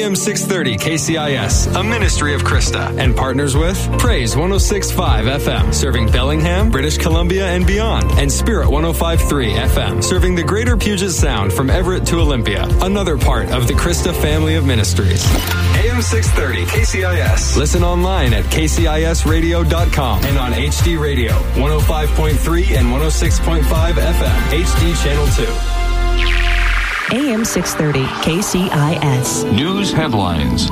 AM 630 KCIS, a ministry of Krista, and partners with Praise 106.5 FM, serving Bellingham, British Columbia, and beyond, and Spirit 105.3 FM, serving the greater Puget Sound from Everett to Olympia, another part of the Krista family of ministries. AM 630 KCIS. Listen online at kcisradio.com and on HD Radio, 105.3 and 106.5 FM, HD Channel 2. AM 630 KCIS. News headlines.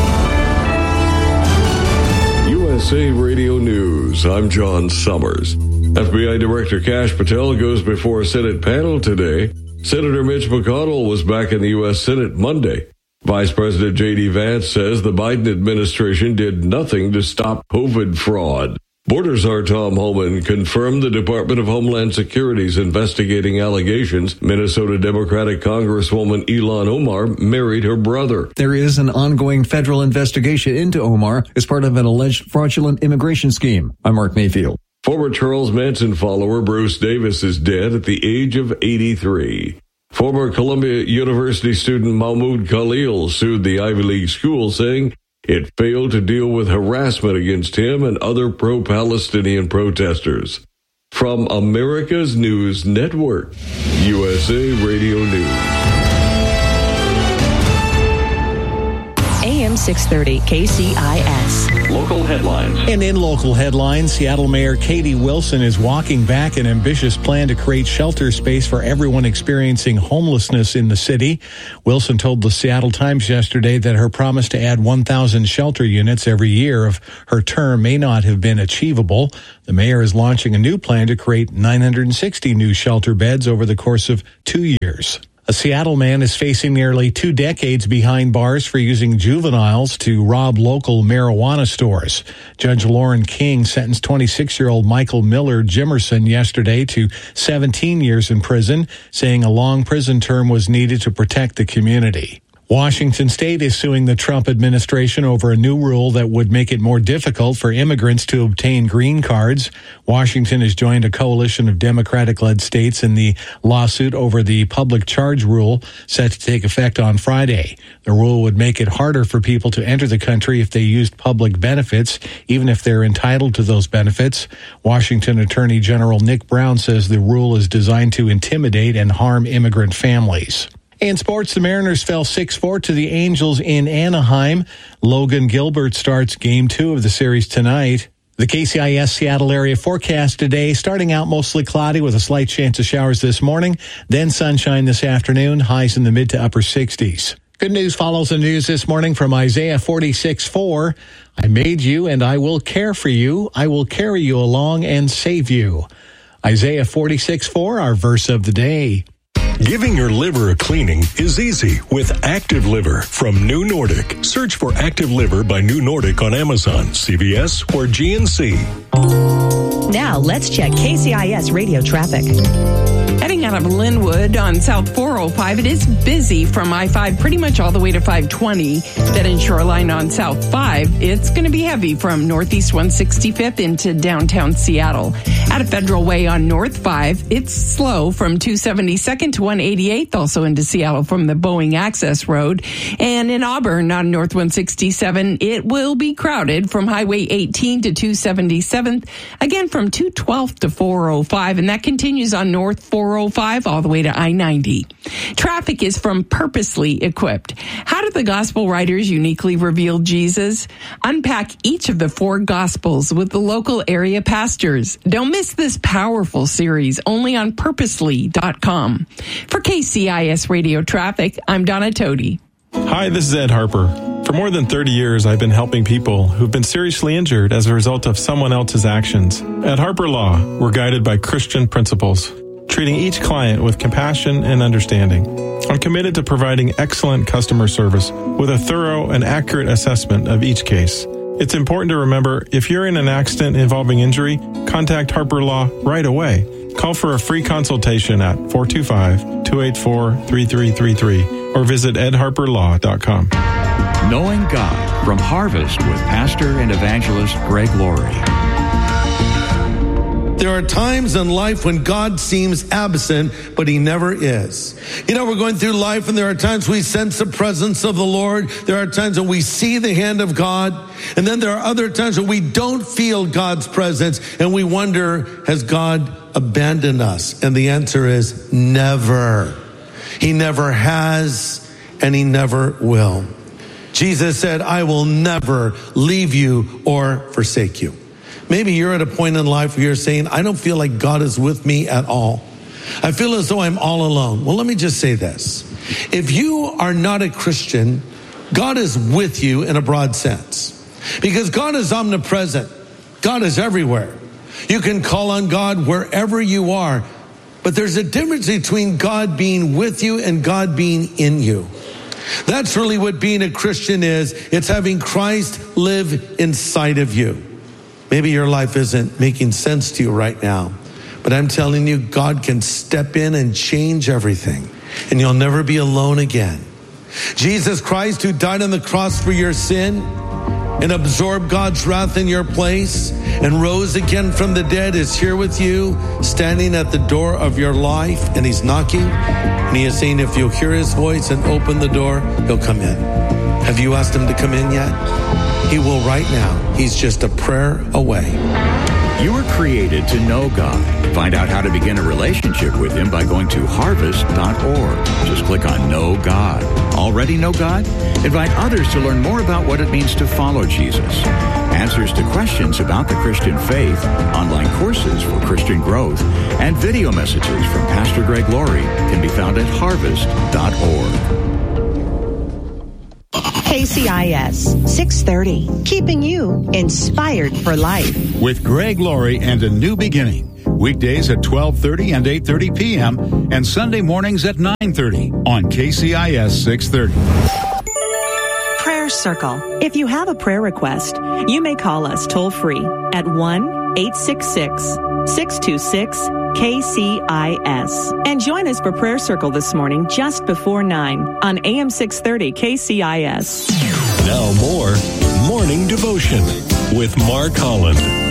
USA Radio News. I'm John Summers. FBI Director Kash Patel goes before a Senate panel today. Senator Mitch McConnell was back in the U.S. Senate Monday. Vice President J.D. Vance says the Biden administration did nothing to stop COVID fraud. Border Czar Tom Homan confirmed the Department of Homeland Security's investigating allegations Minnesota Democratic Congresswoman Ilhan Omar married her brother. There is an ongoing federal investigation into Omar as part of an alleged fraudulent immigration scheme. I'm Mark Mayfield. Former Charles Manson follower Bruce Davis is dead at the age of 83. Former Columbia University student Mahmoud Khalil sued the Ivy League school, saying it failed to deal with harassment against him and other pro-Palestinian protesters. From America's News Network, USA Radio News. AM 630 KCIS. Local headlines. And in local headlines, Seattle Mayor Katie Wilson is walking back an ambitious plan to create shelter space for everyone experiencing homelessness in the city. Wilson told the Seattle Times yesterday that her promise to add 1,000 shelter units every year of her term may not have been achievable. The mayor is launching a new plan to create 960 new shelter beds over the course of 2 years. A Seattle man is facing nearly 2 decades behind bars for using juveniles to rob local marijuana stores. Judge Lauren King sentenced 26-year-old Michael Miller Jimerson yesterday to 17 years in prison, saying a long prison term was needed to protect the community. Washington State is suing the Trump administration over a new rule that would make it more difficult for immigrants to obtain green cards. Washington has joined a coalition of Democratic-led states in the lawsuit over the public charge rule set to take effect on Friday. The rule would make it harder for people to enter the country if they used public benefits, even if they're entitled to those benefits. Washington Attorney General Nick Brown says the rule is designed to intimidate and harm immigrant families. In sports, the Mariners fell 6-4 to the Angels in Anaheim. Logan Gilbert starts Game 2 of the series tonight. The KCIS Seattle area forecast today, starting out mostly cloudy with a slight chance of showers this morning, then sunshine this afternoon, highs in the mid to upper 60s. Good news follows the news this morning from Isaiah 46:4. I made you and I will care for you. I will carry you along and save you. Isaiah 46:4, our verse of the day. Giving your liver a cleaning is easy with Active Liver from New Nordic. Search for Active Liver by New Nordic on Amazon, CVS, or GNC. Now let's check KCIS radio traffic. Heading out of Linwood on South 405, it is busy from I-5 pretty much all the way to 520. Then in Shoreline on South 5, it's going to be heavy from Northeast 165th into downtown Seattle. Out of Federal Way on North 5, it's slow from 272nd to 188th, also into Seattle from the Boeing Access Road. And in Auburn on North 167, it will be crowded from Highway 18 to 277th, again from 212th to 405, and that continues on North 405 all the way to I-90. Traffic is from Purposely Equipped. How did the gospel writers uniquely reveal Jesus? Unpack each of the 4 gospels with the local area pastors. Don't miss this powerful series only on purposely.com. For KCIS Radio Traffic, I'm Donna Tody. Hi, this is Ed Harper. For more than 30 years, I've been helping people who've been seriously injured as a result of someone else's actions. At Harper Law, we're guided by Christian principles, treating each client with compassion and understanding. I'm committed to providing excellent customer service with a thorough and accurate assessment of each case. It's important to remember, if you're in an accident involving injury, contact Harper Law right away. Call for a free consultation at 425-284-3333 or visit edharperlaw.com. Knowing God from Harvest with pastor and evangelist Greg Laurie. There are times in life when God seems absent, but he never is. You know, we're going through life and there are times we sense the presence of the Lord. There are times when we see the hand of God. And then there are other times when we don't feel God's presence and we wonder, has God abandoned us? And the answer is never. He never has and he never will. Jesus said, I will never leave you or forsake you. Maybe you're at a point in life where you're saying, I don't feel like God is with me at all. I feel as though I'm all alone. Well, let me just say this. If you are not a Christian, God is with you in a broad sense. Because God is omnipresent. God is everywhere. You can call on God wherever you are. But there's a difference between God being with you and God being in you. That's really what being a Christian is. It's having Christ live inside of you. Maybe your life isn't making sense to you right now, but I'm telling you, God can step in and change everything, and you'll never be alone again. Jesus Christ, who died on the cross for your sin and absorbed God's wrath in your place and rose again from the dead, is here with you, standing at the door of your life, and he's knocking, and he is saying, if you'll hear his voice and open the door, he'll come in. Have you asked him to come in yet? He will right now. He's just a prayer away. You were created to know God. Find out how to begin a relationship with him by going to harvest.org. Just click on Know God. Already know God? Invite others to learn more about what it means to follow Jesus. Answers to questions about the Christian faith, online courses for Christian growth, and video messages from Pastor Greg Laurie can be found at harvest.org. KCIS 630, keeping you inspired for life. With Greg Laurie and a new beginning. Weekdays at 12:30 and 8:30 p.m. and Sunday mornings at 9:30 on KCIS 630. Prayer Circle. If you have a prayer request, you may call us toll-free at 1-866-626-KCIS. And join us for Prayer Circle this morning just before 9 on AM 630 KCIS. Now more Morning Devotion with Mark Holland.